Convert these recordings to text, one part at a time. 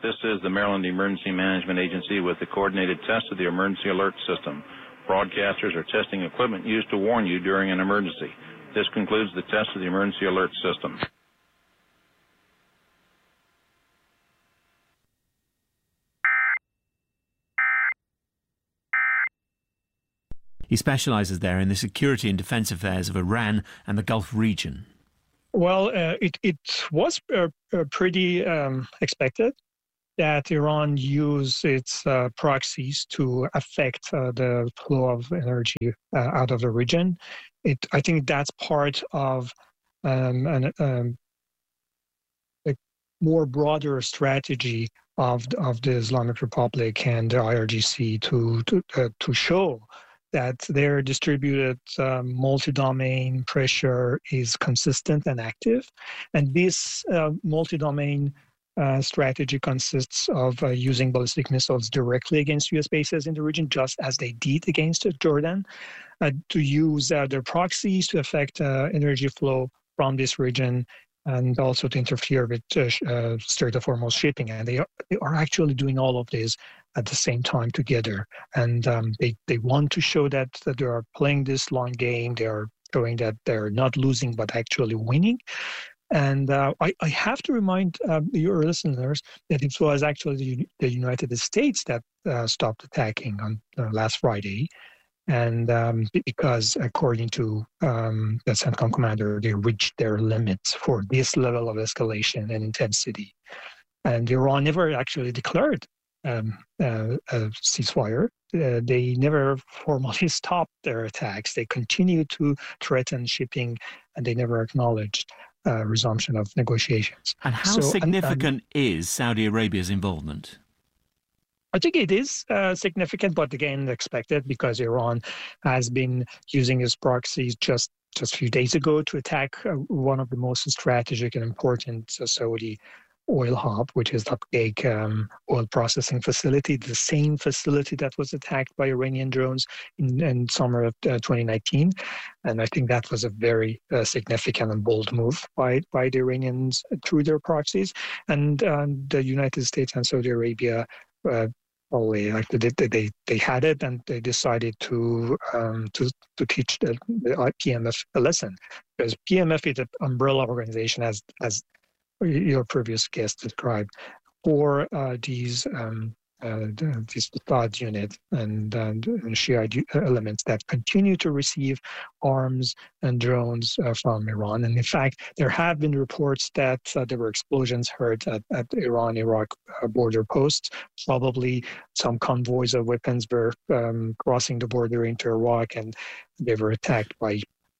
This is the Maryland Emergency Management Agency with the coordinated test of the emergency alert system. Broadcasters are testing equipment used to warn you during an emergency. This concludes the test of the emergency alert system. He specialises there in the security and defence affairs of Iran and the Gulf region. Well, it was pretty expected that Iran use its proxies to affect the flow of energy out of the region. I think that's part of a more broader strategy of the Islamic Republic and the IRGC to show that their distributed multi-domain pressure is consistent and active. And this multi-domain strategy consists of using ballistic missiles directly against U.S. bases in the region, just as they did against Jordan, to use their proxies to affect energy flow from this region, and also to interfere with Strait of Hormuz shipping. And they are actually doing all of this at the same time together. And they want to show that they are playing this long game. They are showing that they're not losing, but actually winning. And I have to remind your listeners that it was actually the United States that stopped attacking on last Friday. And because according to the CENTCOM commander, they reached their limits for this level of escalation and intensity. And Iran never actually declared a ceasefire. They never formally stopped their attacks. They continued to threaten shipping, and they never acknowledged resumption of negotiations. And how significant is Saudi Arabia's involvement? I think it is significant, but again, expected, because Iran has been using its proxies just a few days ago to attack one of the most strategic and important Saudi oil hub, which is the big oil processing facility, the same facility that was attacked by Iranian drones in summer of 2019. And I think that was a very significant and bold move by the Iranians through their proxies. And the United States and Saudi Arabia probably they had it, and they decided to teach the PMF a lesson, because PMF is an umbrella organization, as your previous guest described, for these Thought unit and Shiite elements that continue to receive arms and drones from Iran. And in fact, there have been reports that there were explosions heard at Iran-Iraq border posts. Probably some convoys of weapons were crossing the border into Iraq, and they were attacked by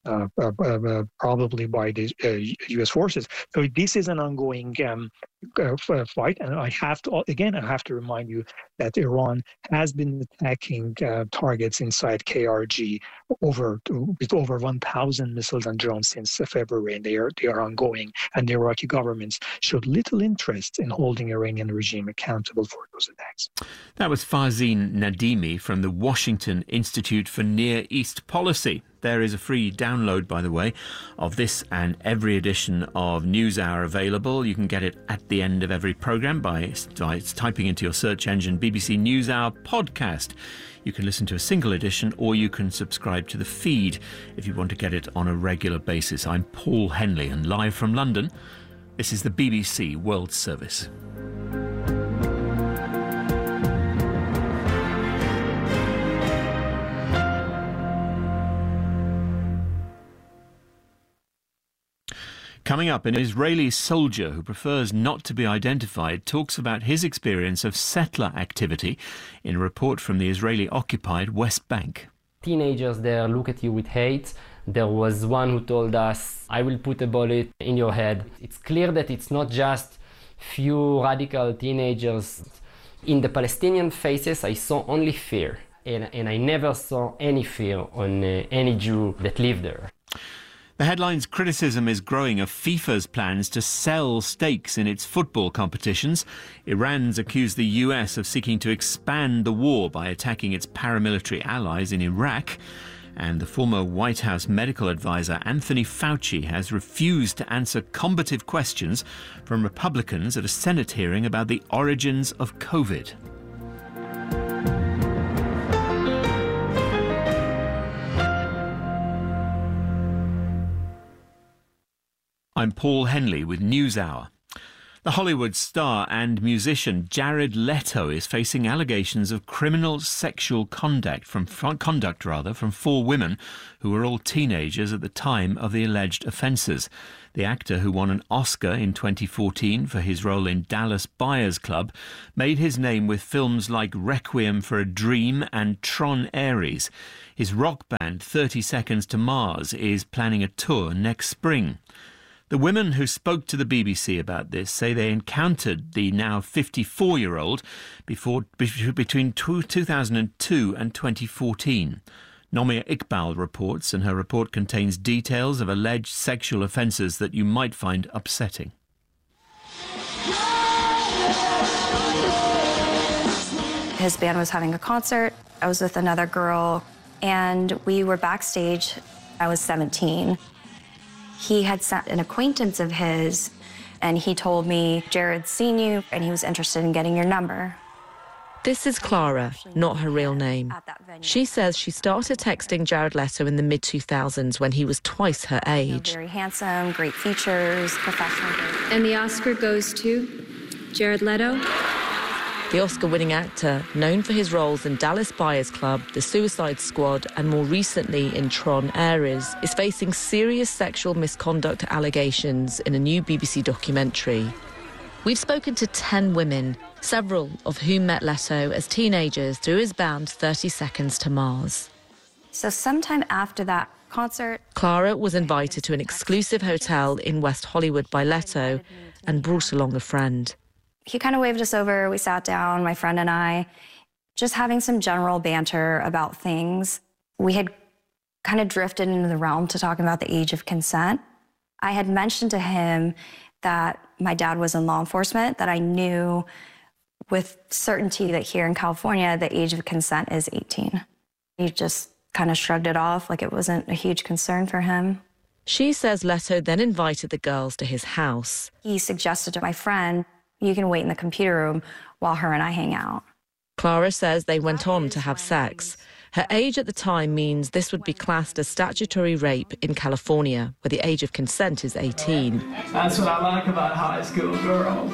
probably by the U.S. forces. So this is an ongoing fight, and I have to remind you that Iran has been attacking targets inside KRG with over 1,000 missiles and drones since February, and they are ongoing. And the Iraqi governments showed little interest in holding Iranian regime accountable for those attacks. That was Farzin Nadimi from the Washington Institute for Near East Policy. There is a free download, by the way, of this and every edition of NewsHour available. You can get it at the end of every programme by typing into your search engine BBC NewsHour podcast. You can listen to a single edition, or you can subscribe to the feed if you want to get it on a regular basis. I'm Paul Henley, and live from London, this is the BBC World Service. Coming up, an Israeli soldier who prefers not to be identified talks about his experience of settler activity in a report from the Israeli-occupied West Bank. Teenagers there look at you with hate. There was one who told us, "I will put a bullet in your head." It's clear that it's not just few radical teenagers. In the Palestinian faces, I saw only fear. And I never saw any fear on any Jew that lived there. The headline's criticism is growing of FIFA's plans to sell stakes in its football competitions. Iran's accused the US of seeking to expand the war by attacking its paramilitary allies in Iraq. And the former White House medical advisor Anthony Fauci has refused to answer combative questions from Republicans at a Senate hearing about the origins of COVID. I'm Paul Henley with NewsHour. The Hollywood star and musician Jared Leto is facing allegations of criminal sexual conduct from 4 women who were all teenagers at the time of the alleged offences. The actor, who won an Oscar in 2014 for his role in Dallas Buyers Club, made his name with films like Requiem for a Dream and Tron Ares. His rock band 30 Seconds to Mars is planning a tour next spring. The women who spoke to the BBC about this say they encountered the now 54-year-old between 2002 and 2014. Nomia Iqbal reports, and her report contains details of alleged sexual offences that you might find upsetting. His band was having a concert. I was with another girl, and we were backstage. I was 17. He had sent an acquaintance of his, and he told me, Jared's seen you, and he was interested in getting your number. This is Clara, not her real name. She says she started texting Jared Leto in the mid-2000s when he was twice her age. Very handsome, great features, professional. And the Oscar goes to Jared Leto. The Oscar-winning actor, known for his roles in Dallas Buyers Club, The Suicide Squad, and more recently in Tron Ares, is facing serious sexual misconduct allegations in a new BBC documentary. We've spoken to 10 women, several of whom met Leto as teenagers through his band 30 Seconds to Mars. So sometime after that concert, Clara was invited to an exclusive hotel in West Hollywood by Leto and brought along a friend. He kind of waved us over. We sat down, my friend and I, just having some general banter about things. We had kind of drifted into the realm to talking about the age of consent. I had mentioned to him that my dad was in law enforcement, that I knew with certainty that here in California, the age of consent is 18. He just kind of shrugged it off like it wasn't a huge concern for him. She says Leto then invited the girls to his house. He suggested to my friend, you can wait in the computer room while her and I hang out. Clara says they went on to have sex. Her age at the time means this would be classed as statutory rape in California, where the age of consent is 18. That's what I like about high school girls.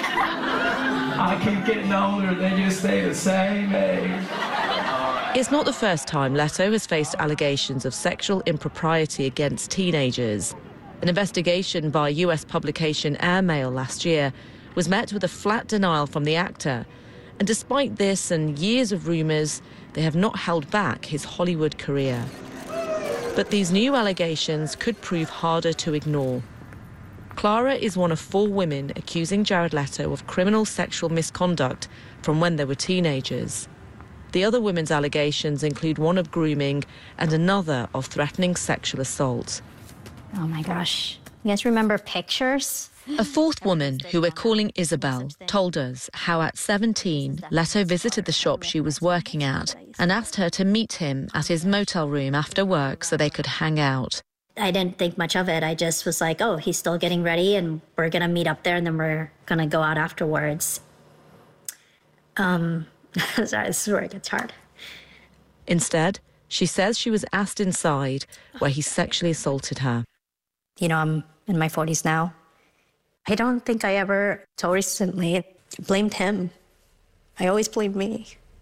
I keep getting older, they just stay the same age. It's not the first time Leto has faced allegations of sexual impropriety against teenagers. An investigation by US publication Airmail last year was met with a flat denial from the actor. And despite this and years of rumours, they have not held back his Hollywood career. But these new allegations could prove harder to ignore. Clara is one of 4 women accusing Jared Leto of criminal sexual misconduct from when they were teenagers. The other women's allegations include one of grooming and another of threatening sexual assault. Oh my gosh. You guys remember pictures? A 4th woman, who we're calling Isabel, told us how at 17, Leto visited the shop she was working at and asked her to meet him at his motel room after work so they could hang out. I didn't think much of it. I just was like, oh, he's still getting ready and we're going to meet up there and then we're going to go out afterwards. Sorry, this is where it gets hard. Instead, she says she was asked inside where he sexually assaulted her. You know, I'm in my 40s now. I don't think I ever, till recently, blamed him. I always blamed me.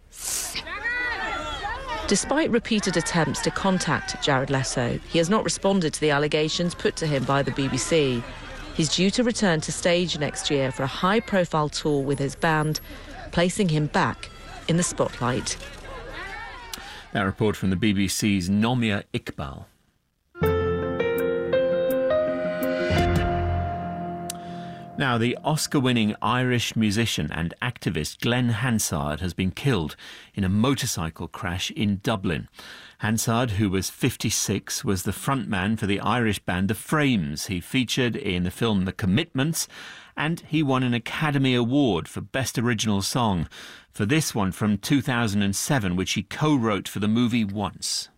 Despite repeated attempts to contact Jared Leto, he has not responded to the allegations put to him by the BBC. He's due to return to stage next year for a high-profile tour with his band, placing him back in the spotlight. That report from the BBC's Nomia Iqbal. Now, the Oscar-winning Irish musician and activist Glenn Hansard has been killed in a motorcycle crash in Dublin. Hansard, who was 56, was the frontman for the Irish band The Frames. He featured in the film The Commitments, and he won an Academy Award for Best Original Song for this one from 2007, which he co-wrote for the movie Once.